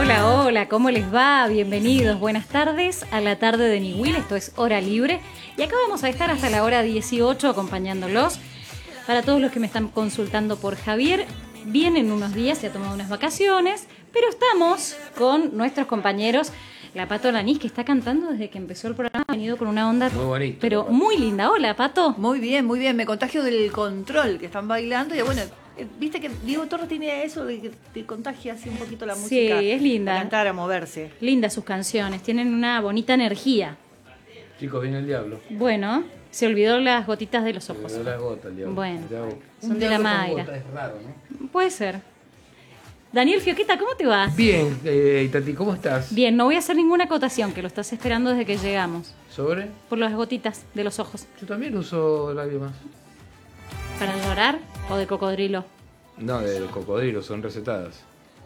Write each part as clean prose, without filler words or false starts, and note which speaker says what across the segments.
Speaker 1: Hola, hola, ¿cómo les va? Bienvenidos, buenas tardes a la tarde de Niwil, esto es Hora Libre y acá vamos a estar hasta la hora 18 acompañándolos. Para todos los que me están consultando por Javier, vienen unos días, se ha tomado unas vacaciones, pero estamos con nuestros compañeros. La Pato Alanís, que está cantando desde que empezó el programa, ha venido con una onda
Speaker 2: muy bonita,
Speaker 1: pero muy linda. Hola, Pato.
Speaker 3: Muy bien, me contagio del control, que están bailando y bueno, viste que Diego Torres tiene eso de que te contagia así un poquito la música.
Speaker 1: Sí, es linda.
Speaker 3: A cantar, a moverse.
Speaker 1: Lindas sus canciones, tienen una bonita energía.
Speaker 2: Chicos, viene el diablo.
Speaker 1: Bueno, se olvidó las gotitas de los ojos.
Speaker 2: Se olvidó las gotas, el diablo.
Speaker 1: Bueno,
Speaker 2: Un
Speaker 1: son de la
Speaker 2: diablo con
Speaker 1: Mayra.
Speaker 2: gotas, es raro, ¿no?
Speaker 1: Puede ser. Daniel Fioqueta, ¿cómo te va?
Speaker 2: Bien, Tati, ¿cómo estás?
Speaker 1: Bien, no voy a hacer ninguna acotación, que lo estás esperando desde que llegamos.
Speaker 2: ¿Sobre?
Speaker 1: Por las gotitas de los ojos.
Speaker 2: Yo también uso lágrimas.
Speaker 1: ¿Para llorar o de cocodrilo?
Speaker 2: No, de cocodrilo, son recetadas.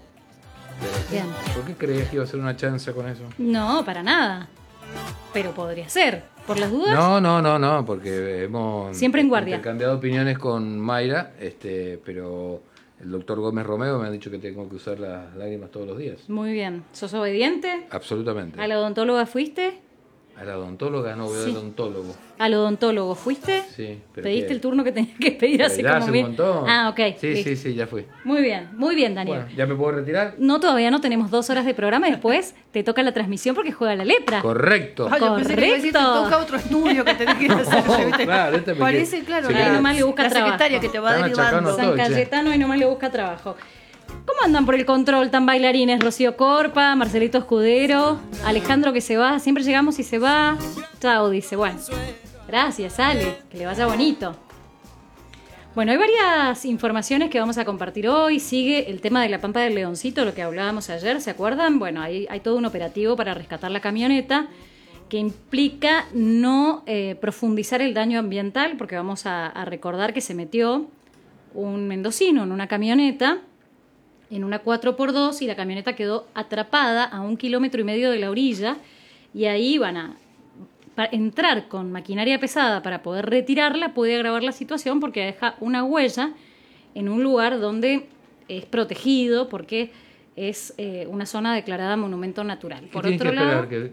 Speaker 1: Bien.
Speaker 2: ¿Por qué creías que iba a ser una chance con eso?
Speaker 1: No, para nada. Pero podría ser. ¿Por las dudas?
Speaker 2: No, porque hemos
Speaker 1: Siempre en guardia.
Speaker 2: intercambiado opiniones con Mayra, pero el doctor Gómez Romeo me ha dicho que tengo que usar las lágrimas todos los días.
Speaker 1: Muy bien. ¿Sos obediente?
Speaker 2: Absolutamente.
Speaker 1: ¿A la odontóloga fuiste?
Speaker 2: A la odontóloga no voy al odontólogo.
Speaker 1: ¿Al odontólogo fuiste?
Speaker 2: Sí. ¿pero
Speaker 1: ¿Pediste
Speaker 2: qué?
Speaker 1: el turno que tenías que pedir
Speaker 2: Pero
Speaker 1: hace
Speaker 2: ya
Speaker 1: como
Speaker 2: hace
Speaker 1: mil?
Speaker 2: un montón.
Speaker 1: Ah, ok.
Speaker 2: Sí, ya fui.
Speaker 1: Muy bien, Daniel.
Speaker 2: Bueno, ¿ya me puedo retirar?
Speaker 1: No, todavía no tenemos 2 horas de programa y después te toca la transmisión porque juega la lepra.
Speaker 2: Correcto.
Speaker 3: Ay, yo pensé que iba a decir, te
Speaker 1: Correcto.
Speaker 3: toca otro estudio que tenés que ir a hacer. ¿viste?
Speaker 2: Claro, este me
Speaker 3: Parece,
Speaker 2: quedé-
Speaker 3: claro,
Speaker 2: se
Speaker 1: Ahí
Speaker 2: quedó-
Speaker 1: nomás le busca
Speaker 3: la
Speaker 1: trabajo.
Speaker 3: secretaria que te va
Speaker 2: Están
Speaker 3: derivando.
Speaker 2: achacando
Speaker 1: San
Speaker 2: todo, che.
Speaker 1: Cayetano y nomás le busca trabajo. ¿Cómo andan por el control tan bailarines? Rocío Corpa, Marcelito Escudero, Alejandro que se va, siempre llegamos y se va. Chao, dice. Bueno, gracias, Ale, que le vaya bonito. Bueno, hay varias informaciones que vamos a compartir hoy. Sigue el tema de la Pampa del Leoncito, lo que hablábamos ayer, ¿se acuerdan? Bueno, hay todo un operativo para rescatar la camioneta que implica no profundizar el daño ambiental, porque vamos a recordar que se metió un mendocino en una camioneta, en una 4x2, y la camioneta quedó atrapada a 1,5 kilómetros de la orilla, y ahí van a entrar con maquinaria pesada para poder retirarla. Puede agravar la situación porque deja una huella en un lugar donde es protegido, porque es una zona declarada monumento natural.
Speaker 2: ¿Qué
Speaker 1: Por
Speaker 2: tienes
Speaker 1: otro
Speaker 2: que
Speaker 1: lado,
Speaker 2: esperar?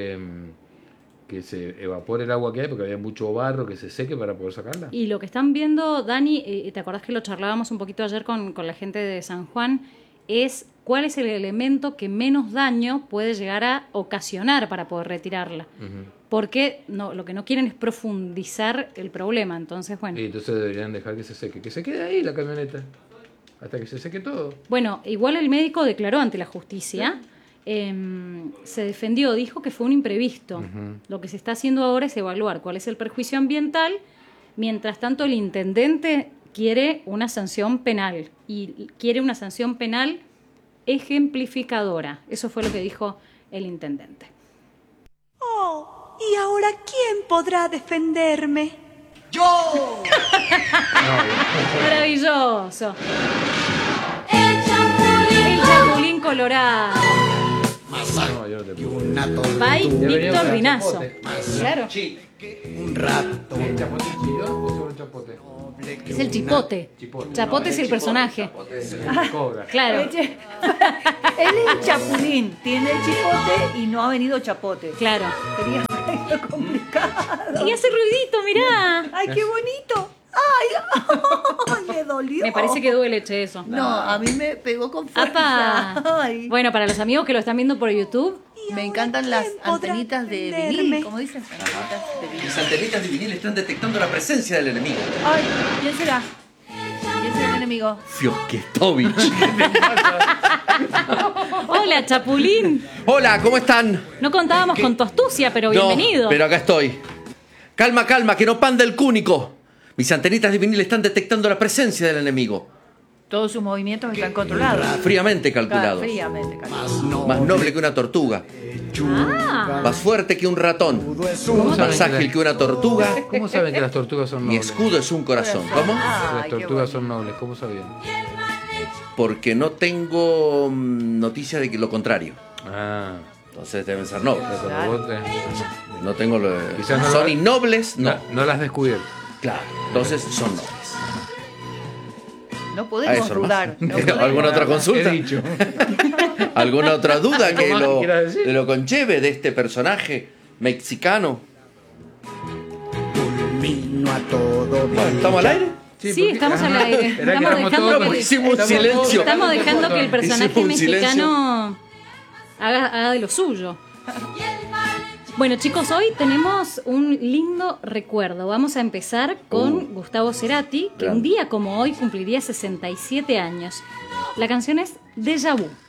Speaker 2: Que se evapore el agua que hay, porque había mucho barro, que se seque para poder sacarla.
Speaker 1: y lo que están viendo, Dani, ¿te acordás que lo charlábamos un poquito ayer con la gente de San Juan? Es cuál es el elemento que menos daño puede llegar a ocasionar para poder retirarla.
Speaker 2: Ujú.
Speaker 1: Porque no, lo que no quieren es profundizar el problema. Entonces, bueno.
Speaker 2: Y entonces deberían dejar que se seque. Que se quede ahí la camioneta. Hasta que se seque todo.
Speaker 1: Bueno, igual el médico declaró ante la justicia, se defendió, dijo que fue un imprevisto.
Speaker 2: Ujú.
Speaker 1: Lo que se está haciendo ahora es evaluar cuál es el perjuicio ambiental. Mientras tanto, el intendente quiere una sanción penal, y quiere una sanción penal ejemplificadora. Eso fue lo que dijo el intendente.
Speaker 4: Oh, ¿y ahora quién podrá defenderme?
Speaker 1: Maravilloso. El Chapulín Colorado.
Speaker 2: No, yo no te puedo.
Speaker 1: By
Speaker 2: Ya venía
Speaker 1: Víctor
Speaker 2: con
Speaker 1: Vinazo.
Speaker 2: chapote.
Speaker 1: Claro.
Speaker 5: Un rato.
Speaker 2: ¿Es chapote chillón o solo chapote?
Speaker 1: Es el chipote.
Speaker 2: Chipote.
Speaker 1: Chapote es el personaje.
Speaker 2: Cobra.
Speaker 1: Claro,
Speaker 3: Él es el chapulín, tiene el chipote y no ha venido chapote.
Speaker 1: claro.
Speaker 3: Sería algo complicado.
Speaker 1: Y hace ruidito, mirá.
Speaker 3: ¡Ay, qué bonito! ¡Ay! Me dolió.
Speaker 1: Me parece que duele, che, eso.
Speaker 3: No, a mí me pegó con fuerza.
Speaker 1: ¡Apa!
Speaker 3: Ay.
Speaker 1: Bueno, para los amigos que lo están viendo por YouTube,
Speaker 3: Me encantan las
Speaker 4: ¿quién podrá
Speaker 3: antenitas de
Speaker 4: defenderme?
Speaker 3: vinil. ¿Cómo dicen? Antenitas de vinil.
Speaker 5: Mis antenitas de vinil están detectando la presencia del enemigo.
Speaker 3: Ay, ¿quién será? ¿Quién será el enemigo?
Speaker 5: Fioquetovich.
Speaker 1: hola, Chapulín.
Speaker 5: Hola, ¿cómo están?
Speaker 1: No contábamos con tu astucia, pero bienvenido.
Speaker 5: No, pero acá estoy. Calma, calma, que no panda el cúnico. Mis antenitas de vinil están detectando la presencia del enemigo.
Speaker 3: Todos sus movimientos están controlados.
Speaker 5: Fríamente
Speaker 3: Claro,
Speaker 5: calculados.
Speaker 3: fríamente calculados.
Speaker 5: Más noble que una tortuga.
Speaker 1: Ah,
Speaker 5: Más fuerte que un ratón.
Speaker 2: ¿Cómo
Speaker 5: Más ágil que una tortuga.
Speaker 2: ¿Cómo saben que las tortugas son
Speaker 5: Mi
Speaker 2: nobles?
Speaker 5: escudo es un corazón. ¿Cómo?
Speaker 2: Las
Speaker 3: Ay, qué
Speaker 2: tortugas son
Speaker 3: bonito.
Speaker 2: nobles, ¿cómo sabían?
Speaker 5: Porque no tengo noticia de que lo contrario.
Speaker 2: Ah,
Speaker 5: Entonces deben ser nobles.
Speaker 2: cuando vos
Speaker 5: No tengo lo
Speaker 2: Quizás no
Speaker 5: ¿Son
Speaker 2: lo-
Speaker 5: innobles? No.
Speaker 2: no las descubierto.
Speaker 5: Claro. Entonces son nobles.
Speaker 3: No
Speaker 5: A
Speaker 3: podemos
Speaker 5: eso nomás.
Speaker 3: dudar. No podemos.
Speaker 5: ¿Alguna otra consulta?
Speaker 2: He dicho.
Speaker 5: ¿Alguna otra duda que
Speaker 2: ¿Algo más que quieras decir?
Speaker 5: lo conlleve de este personaje mexicano?
Speaker 6: Culmino a todo
Speaker 5: Bueno, ¿estamos al aire?
Speaker 1: Sí,
Speaker 2: porque-
Speaker 1: estamos al aire.
Speaker 2: Era que
Speaker 1: Estamos
Speaker 2: éramos
Speaker 1: dejando
Speaker 2: todos-
Speaker 1: que-
Speaker 5: Hicimos un
Speaker 2: estamos
Speaker 5: silencio.
Speaker 2: todos-
Speaker 1: Estamos dejando que el personaje
Speaker 5: Hicimos un silencio.
Speaker 1: mexicano haga de lo suyo. Bueno, chicos, hoy tenemos un lindo recuerdo. Vamos a empezar con Gustavo Cerati, que
Speaker 5: Grande.
Speaker 1: un día como hoy cumpliría 67 años. La canción es Déjà Vu.